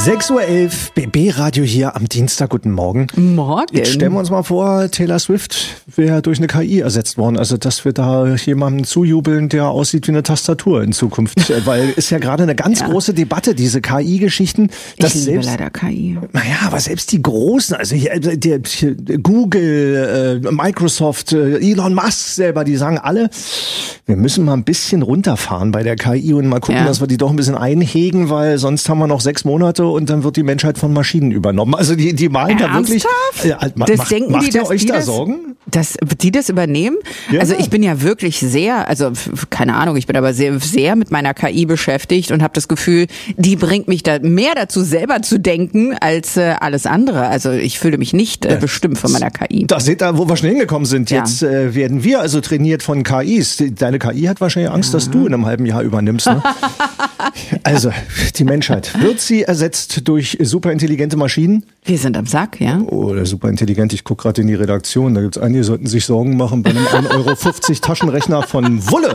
6:11 Uhr, BB-Radio hier am Dienstag. Guten Morgen. Morgen. Jetzt stellen wir uns mal vor, Taylor Swift wäre durch eine KI ersetzt worden. Also, dass wir da jemandem zujubeln, der aussieht wie eine Tastatur in Zukunft. Weil ist ja gerade eine ganz große Debatte, diese KI-Geschichten. Ich liebe leider KI. Naja, aber selbst die Großen, also hier, Google, Microsoft, Elon Musk selber, die sagen alle, wir müssen mal ein bisschen runterfahren bei der KI und mal gucken, dass wir die doch ein bisschen einhegen, weil sonst haben wir noch 6 Monate und dann wird die Menschheit von Maschinen übernommen. Also die malen da wirklich. Macht ihr euch da Sorgen? Dass die das übernehmen? Ja. Also ich bin ja wirklich sehr, also keine Ahnung, ich bin aber sehr mit meiner KI beschäftigt und habe das Gefühl, die bringt mich da mehr dazu, selber zu denken, als alles andere. Also ich fühle mich nicht bestimmt von meiner KI. Da seht ihr, wo wir schon hingekommen sind. Jetzt werden wir also trainiert von KIs. Deine KI hat wahrscheinlich Angst, dass du in einem halben Jahr übernimmst. Ne? Also die Menschheit, wird sie ersetzt durch superintelligente Maschinen? Wir sind am Sack, ja. Oder superintelligent, ich gucke gerade in die Redaktion, da gibt's einige, die sollten sich Sorgen machen bei einem 1,50 € Taschenrechner von Wulle.